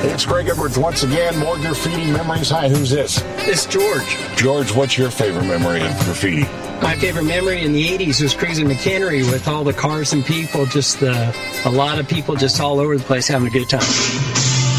It's Greg Edwards once again. More graffiti memories. Hi, who's this? It's George. George, what's your favorite memory of graffiti? My favorite memory in the 80s was Cruising McHenry with all the cars and people, a lot of people just all over the place having a good time.